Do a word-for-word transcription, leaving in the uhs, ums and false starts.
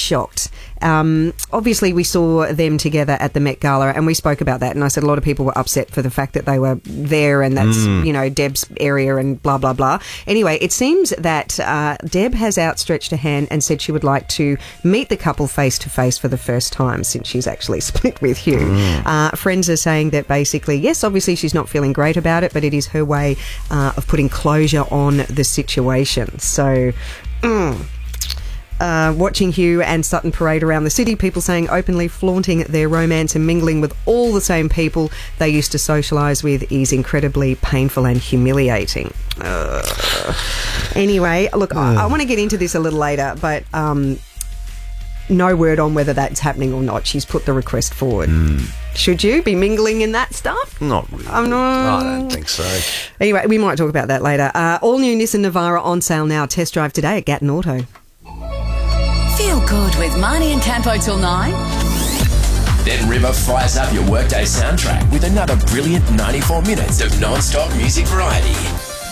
shocked. Um, obviously, we saw them together at the Met Gala, and we spoke about that. And I said a lot of people were upset for the fact that they were there, and that's mm. you know Deb's area, and blah blah blah. Anyway, it seems that uh, Deb has outstretched a hand and said she would like to meet the couple face to face for the first time since she's actually split with Hugh. Mm. Uh, friends are saying that basically, yes, obviously she's not feeling great about it, but it is her way uh, of putting closure on the situation. So. Mm. Uh, watching Hugh and Sutton parade around the city, people saying openly flaunting their romance and mingling with all the same people they used to socialise with is incredibly painful and humiliating. Uh, anyway, look, uh. I, I want to get into this a little later, but um, no word on whether that's happening or not. She's put the request forward. Mm. Should you be mingling in that stuff? Not really. I'm not... I don't think so. Anyway, we might talk about that later. Uh, all new Nissan Navara on sale now. Test drive today at Gatton Auto. Feel good with Marnie and Campo till nine. Then River fires up your workday soundtrack with another brilliant ninety-four minutes of non-stop music variety.